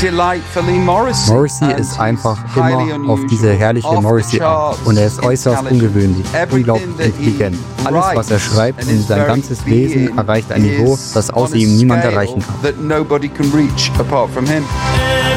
Morrissey ist einfach immer auf diese herrliche Morrissey-Art und er ist äußerst ungewöhnlich, unglaublich intelligent. Alles, was er schreibt und sein ganzes Wesen erreicht ein Niveau, das außer ihm niemand erreichen kann.